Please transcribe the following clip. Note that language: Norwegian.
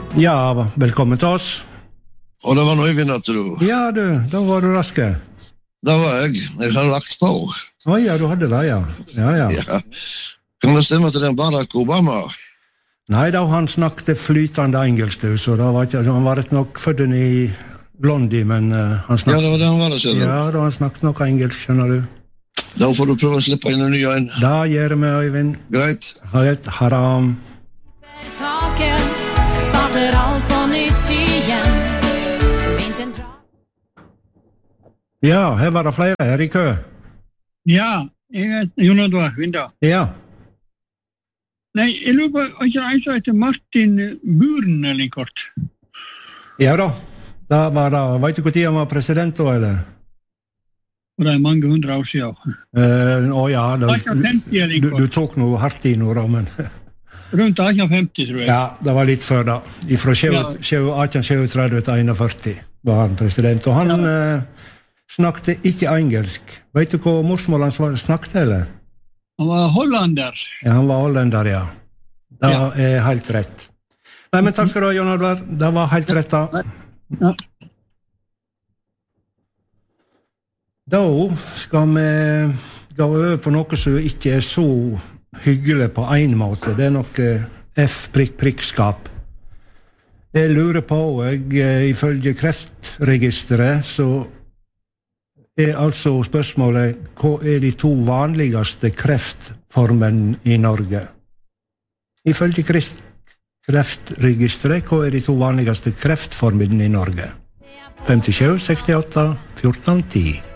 Ja, velkommen til oss. Og det var noe Øyvind, at du... Ja, da var du raske. Det var jeg. Jeg har lagt på. Ja, du hadde det, ja. Ja. Kan det stemme til den Barack Obama? Nei, da han snakket flytende engelsk, så da var ikke, han var rett nok født i Blondie, men han snakket... Ja, det var det han var, skjønner du. Ja, da han snakket nok engelsk, skjønner du. Da får du prøve å slippe inn en ny en. Da gjør vi, Øyvind. Greit. Haram. Taket starter alt på nytt igjen. Ja, her var det flere her i kø. Ja, jeg Jon Oddvar Vinda. Ja. Nei, jeg lurer på, har ikke en som heter Martin Buren eller en kort? Ja da. Da var det, vet du hvor tid han var president da, eller? Og det mange 100 år siden. Ja, du tok noe hardt i noe da, men... Rundt 1850, tror jeg. Ja, det var litt før da. Fra 1837 til 41 var han president, og han snakket ikke engelsk. Vet du hva morsmål han snakket, eller? Han var hollander. Ja, han var hollander, ja. Det er helt rett. Nei, men takk skal du ha, Jon Oddvar. Det var helt rett da. Ja. Da skal vi gå over på noe som ikke er så hyggelig på en måte. Det er noe F-prikkskap. Jeg lurer på, ifølge Kreftregisteret, så er altså spørsmålet, hva er de 2 vanligste kreftformene i Norge? Ifølge Kreftregisteret, hva er de 2 vanligste kreftformene i Norge? 57, 68, 14, 10.